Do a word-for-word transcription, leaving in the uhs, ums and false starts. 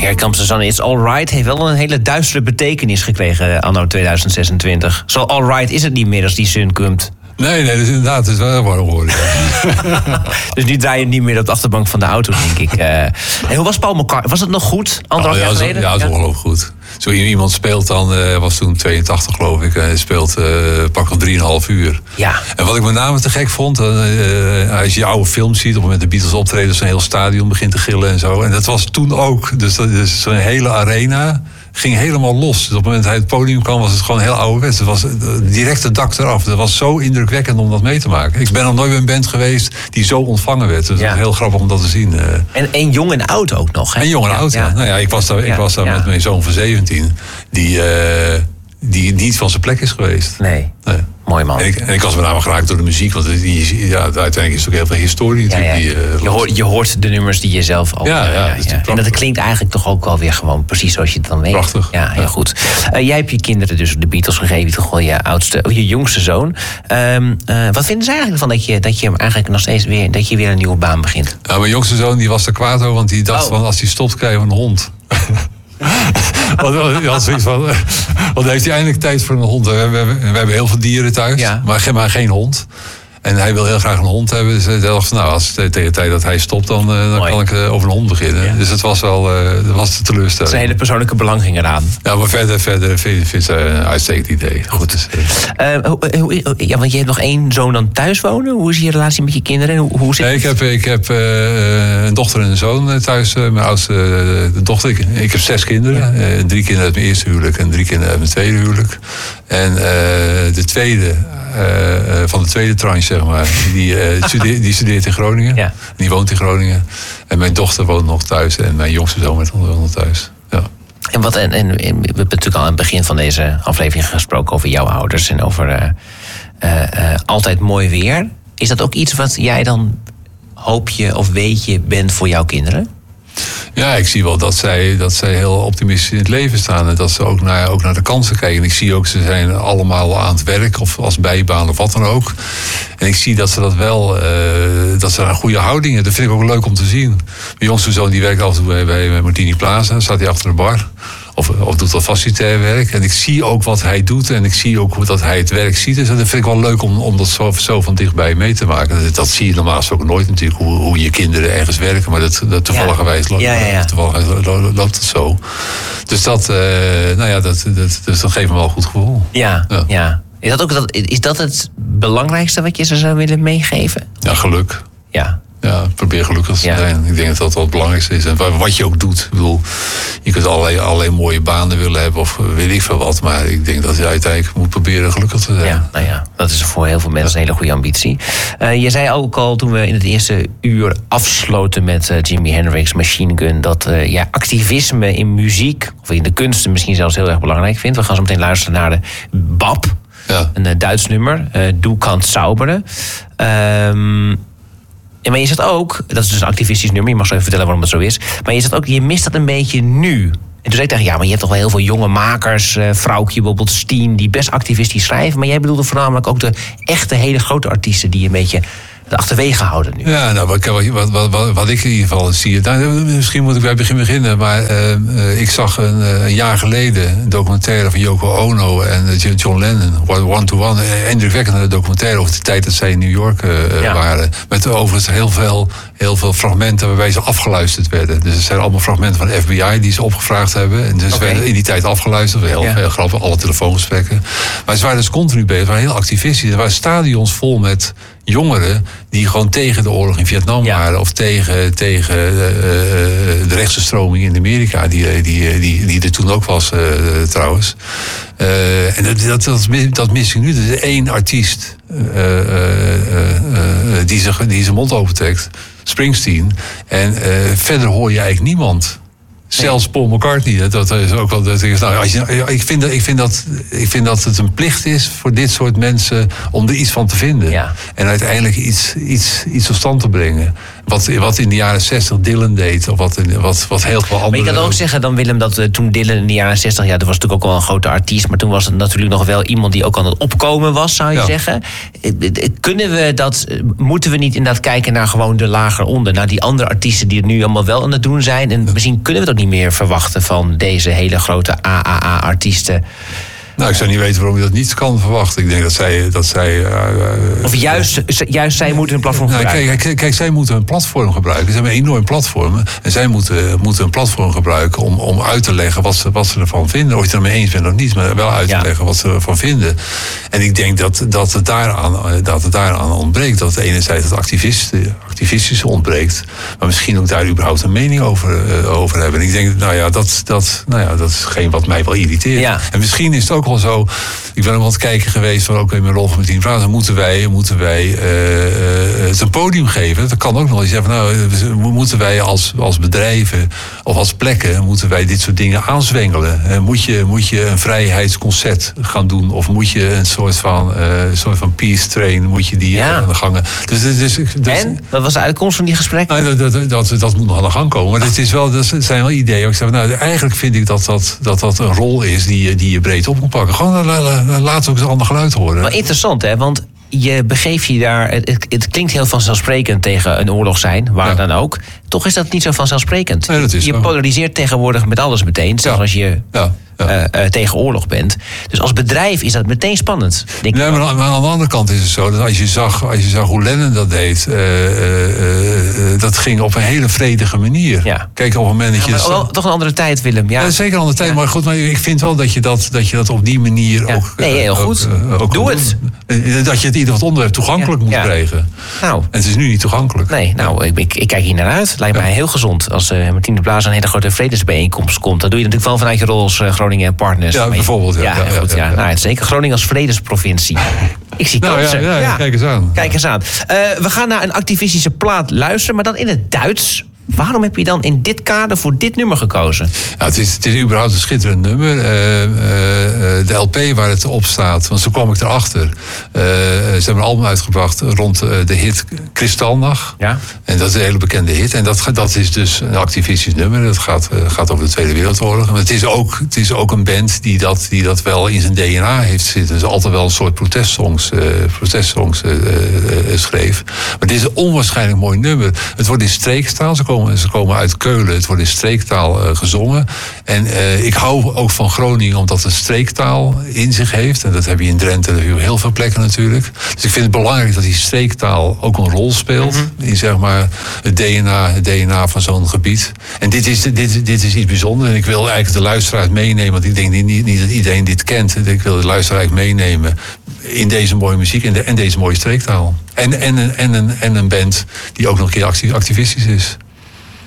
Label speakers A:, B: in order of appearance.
A: Here Comes the Sun, It's Alright heeft wel een hele duistere betekenis gekregen anno tweeduizend zesentwintig. Zo alright is het niet meer als die sun komt.
B: Nee, nee, dus inderdaad, het is wel heel warm geworden. Ja.
A: Dus nu draai je niet meer op de achterbank van de auto, denk ik. Uh, hey, hoe was Paul McCartney? Was het nog goed? Anderhalf
B: oh, ja,
A: jaar geleden?
B: Ja, het is ongelooflijk goed. Zo iemand speelt dan, uh, was toen tweeëntachtig geloof ik, hij speelt uh, pak al drieënhalf uur.
A: Ja.
B: En wat ik met name te gek vond, uh, als je oude films ziet, op het moment de Beatles optreden, zo'n heel stadion begint te gillen en zo. En dat was toen ook, dus dat is zo'n hele arena ging helemaal los. Dus op het moment dat hij het podium kwam, was het gewoon heel ouderwets. Het was direct het dak eraf. Dat was zo indrukwekkend om dat mee te maken. Ik ben nog nooit bij een band geweest die zo ontvangen werd. Dus ja. Het is heel grappig om dat te zien.
A: En, en jong en oud ook nog, hè?
B: En jong en oud, ja. ja. Nou ja, ik was daar, ik ja, was daar ja. met mijn zoon van zeventien. Die, uh, die niet van zijn plek is geweest.
A: Nee. nee. Mooi man.
B: En ik, en ik was met name geraakt door de muziek. Want die, ja, uiteindelijk is het ook heel veel historie.
A: Ja, ja.
B: Die, uh,
A: je, hoort, je hoort de nummers die je zelf al...
B: Ja, ja,
A: ja, ja. En dat klinkt eigenlijk toch ook wel weer gewoon precies zoals je het dan weet.
B: Prachtig.
A: Ja, heel ja. goed. Uh, jij hebt je kinderen dus de Beatles gegeven. Toch wel je oudste, of je jongste zoon. Um, uh, wat vinden ze eigenlijk ervan dat je, dat je hem eigenlijk nog steeds weer... dat je weer een nieuwe baan begint?
B: Ja, mijn jongste zoon die was er kwaad over. Want die dacht oh. van als hij stopt krijgen we een hond. Want, ja, zoiets van, want heeft hij eindelijk tijd voor een hond. We hebben, we hebben heel veel dieren thuis, ja. maar, maar geen hond. En hij wil heel graag een hond hebben. Dus hij dacht van, nou, als tegen de tijd dat hij stopt, dan, dan kan ik uh, over een hond beginnen. Ja. Dus het was wel uh, dat was de teleurstelling.
A: Dat is een hele persoonlijke belang ging eraan.
B: Ja, maar verder, verder vind ik het een uitstekend idee. Goed. Dus,
A: uh, hoe, hoe, ja, want je hebt nog één zoon dan thuis wonen. Hoe is je relatie met je kinderen? Hoe, hoe zit
B: nee, ik heb, ik heb uh, een dochter en een zoon thuis. Uh, mijn oudste uh, dochter. Ik, ik heb zes kinderen. Ja. Uh, drie kinderen uit mijn eerste huwelijk en drie kinderen uit mijn tweede huwelijk. En uh, de tweede... Uh, van de tweede tranche, zeg maar. Die, uh, studeert, die studeert in Groningen. Ja. Die woont in Groningen. En mijn dochter woont nog thuis. En mijn jongste zoon woont nog thuis. Ja.
A: En, wat, en, en we hebben natuurlijk al aan het begin van deze aflevering gesproken over jouw ouders. En over uh, uh, uh, altijd mooi weer. Is dat ook iets wat jij dan hoop je of weet je bent voor jouw kinderen?
B: Ja, ik zie wel dat zij, dat zij heel optimistisch in het leven staan. En dat ze ook naar, ook naar de kansen kijken. En ik zie ook, ze zijn allemaal aan het werk. Of als bijbaan of wat dan ook. En ik zie dat ze dat wel, uh, dat ze een goede houding hebben. Dat vind ik ook leuk om te zien. Mijn jongste zoon die werkt af en toe bij, bij Martini Plaza. Staat hij achter de bar. Of, of doet dat facilitair werk. En ik zie ook wat hij doet. En ik zie ook hoe dat hij het werk ziet. Dus dat vind ik wel leuk om, om dat zo, zo van dichtbij mee te maken. Dat, dat zie je normaal ook nooit natuurlijk. Hoe, hoe je kinderen ergens werken. Maar dat, dat toevalligerwijs ja. ja, ja, ja. toevallig loopt het zo. Dus dat, uh, nou ja, dat, dat, dus dat geeft me wel een goed gevoel.
A: Ja, ja. ja. Is dat ook dat, is dat het belangrijkste wat je ze zou willen meegeven?
B: Ja, geluk.
A: Ja.
B: Ja, probeer gelukkig te ja. zijn. Ik denk dat dat wel het belangrijkste is. En wat je ook doet. Ik bedoel, je kunt allerlei, allerlei mooie banen willen hebben of weet ik veel wat. Maar ik denk dat je uiteindelijk moet proberen gelukkig te zijn.
A: Ja, nou ja, dat is voor heel veel mensen een hele goede ambitie. Uh, je zei ook al toen we in het eerste uur afsloten met uh, Jimi Hendrix, Machine Gun, dat uh, ja, activisme in muziek, of in de kunsten misschien zelfs heel erg belangrijk vindt. We gaan zo meteen luisteren naar de B A P. Ja. Een uh, Duits nummer. Uh, Du kannst zauberen. Um, Ja, maar je zegt ook, dat is dus een activistisch nummer, je mag zo even vertellen waarom het zo is. Maar je zegt ook, je mist dat een beetje nu. En toen zei ik tegen, ja, maar je hebt toch wel heel veel jonge makers, uh, Vrouwtje bijvoorbeeld, Steen, die best activistisch schrijven. Maar jij bedoelde voornamelijk ook de echte hele grote artiesten die een beetje achterwege houden nu.
B: Ja, nou, wat, wat, wat, wat, wat ik in ieder geval zie... Nou, misschien moet ik bij het begin beginnen... maar uh, uh, ik zag een, uh, een jaar geleden een documentaire van Yoko Ono en uh, John Lennon, One to One, een indrukwekkende documentaire over de tijd dat zij in New York uh, ja. waren. Met overigens heel veel, heel veel fragmenten waarbij ze afgeluisterd werden. Dus het zijn allemaal fragmenten van de F B I die ze opgevraagd hebben. En dus okay. werden in die tijd afgeluisterd. Heel, ja. heel grappig, alle telefoongesprekken. Maar ze waren dus continu bezig, waren heel activistisch. Er waren stadions vol met jongeren die gewoon tegen de oorlog in Vietnam ja. waren. Of tegen, tegen uh, de rechtse stroming in Amerika. Die, die, die, die er toen ook was uh, trouwens. Uh, en dat, dat, dat, dat mis ik nu. Er is één artiest uh, uh, uh, uh, die, zich, die zijn mond opentrekt. Springsteen. En uh, verder hoor je eigenlijk niemand. Zelfs Paul McCartney, dat is ook wel. Dat is, nou, als je, ik, vind dat, ik, vind dat, ik vind dat het een plicht is voor dit soort mensen om er iets van te vinden. Ja. En uiteindelijk iets, iets, iets tot stand te brengen. wat, wat in de jaren zestig Dylan deed. Of wat, wat, wat heel veel andere...
A: Maar je kan ook zeggen dan, Willem, dat uh, toen Dylan in de jaren zestig... ja, dat was natuurlijk ook wel een grote artiest... maar toen was het natuurlijk nog wel iemand die ook aan het opkomen was, zou je ja. zeggen. Kunnen we dat... Moeten we niet inderdaad kijken naar gewoon de lager onder... naar die andere artiesten die het nu allemaal wel aan het doen zijn... en misschien kunnen we dat niet meer verwachten... van deze hele grote A A A-artiesten...
B: Nou, ik zou niet weten waarom je dat niet kan verwachten. Ik denk dat zij... Dat zij uh,
A: of juist, juist zij moeten een platform
B: nou,
A: gebruiken.
B: Kijk, kijk, zij moeten een platform gebruiken. Ze hebben een enorm platform. En zij moeten, moeten een platform gebruiken om, om uit te leggen wat ze, wat ze ervan vinden. Of je het ermee eens bent of niet, maar wel uit te ja. leggen wat ze ervan vinden. En ik denk dat, dat, het, daaraan, dat het daaraan ontbreekt. Dat het enerzijds het activistische ontbreekt. Maar misschien ook daar überhaupt een mening over, uh, over hebben. En ik denk, nou ja, dat, dat, nou ja, dat is geen wat mij wel irriteert. Ja. En misschien is het ook wel zo. Ik ben ook aan het kijken geweest van ook in mijn rol van tien vragen. Moeten wij, moeten wij uh, uh, het een podium geven? Dat kan ook nog eens zeggen. Nou, moeten wij als, als bedrijven of als plekken moeten wij dit soort dingen aanzwengelen? Uh, moet, je, moet je een vrijheidsconcert gaan doen? Of moet je een soort van, uh, soort van peace train? Moet je die ja. aan de gang? Dus, dus, dus, dus,
A: en? Wat was de uitkomst van die gesprekken?
B: Nou, dat, dat, dat, dat moet nog aan de gang komen. Maar het is wel, dat zijn wel ideeën. Ik zeg, nou, eigenlijk vind ik dat dat, dat dat een rol is die, die je breed op moet pakken. Gewoon laten we ook eens een ander geluid horen.
A: Maar interessant, hè? Want je begeeft je daar... Het, het klinkt heel vanzelfsprekend tegen een oorlog zijn, waar ja. dan ook. Toch is dat niet zo vanzelfsprekend.
B: Nee, dat is
A: je
B: zo.
A: polariseert tegenwoordig met alles meteen. Zelfs ja. als je ja. Ja. Uh, uh, tegen oorlog bent. Dus als bedrijf is dat meteen spannend. Denk
B: nee, maar, maar aan de andere kant is het zo dat als je zag, als je zag hoe Lennon dat deed, uh, uh, uh, dat ging op een hele vredige manier. Ja. Kijk, op het moment dat
A: ja,
B: je.
A: Wel, toch een andere tijd, Willem. Ja,
B: ja zeker een andere tijd. Ja. Maar goed, maar ik vind wel dat je dat, dat, je dat op die manier ja. ook.
A: Nee, heel
B: uh,
A: goed.
B: Ook, uh, ook
A: Doe het.
B: Doen. Dat je het ieder wat onderwerp toegankelijk ja. moet ja. krijgen.
A: Nou.
B: En het is nu niet toegankelijk.
A: Nee, nou, ik, ik, ik kijk hier naar uit. Lijkt ja. mij heel gezond. Als uh, Martien de Blaas een hele grote vredesbijeenkomst komt, dan doe je natuurlijk wel vanuit je rol als uh, Groningen en Partners.
B: Ja, bijvoorbeeld. Ja,
A: ja,
B: ja,
A: goed,
B: ja, ja,
A: ja. Nou, zeker Groningen als vredesprovincie. Ik zie
B: nou,
A: kansen.
B: Ja, ja, ja, kijk eens aan.
A: Kijk eens aan. Uh, we gaan naar een activistische plaat luisteren, maar dan in het Duits. Waarom heb je dan in dit kader voor dit nummer gekozen?
B: Ja, het, is, het is überhaupt een schitterend nummer. Uh, uh, de L P waar het op staat, want zo kwam ik erachter. Uh, ze hebben een album uitgebracht rond uh, de hit Kristalnacht. Ja. En dat is een hele bekende hit. En dat, dat is dus een activistisch nummer. Dat gaat, uh, gaat over de Tweede Wereldoorlog. Maar het is ook, het is ook een band die dat, die dat wel in zijn D N A heeft zitten. Dus altijd wel een soort protestsongs, uh, protestsongs uh, uh, schreef. Maar het is een onwaarschijnlijk mooi nummer. Het wordt in streekstaal. Ze komen Ze komen uit Keulen, het wordt in streektaal uh, gezongen. En uh, ik hou ook van Groningen omdat het een streektaal in zich heeft. En dat heb je in Drenthe op heel veel plekken natuurlijk. Dus ik vind het belangrijk dat die streektaal ook een rol speelt. Mm-hmm. In zeg maar het D N A, het D N A van zo'n gebied. En dit is, dit, dit is iets bijzonders. En ik wil eigenlijk de luisteraars meenemen. Want ik denk niet, niet dat iedereen dit kent. Ik wil de luisteraars meenemen in deze mooie muziek en, de, en deze mooie streektaal. En, en, en, en, en een band die ook nog een keer activistisch is.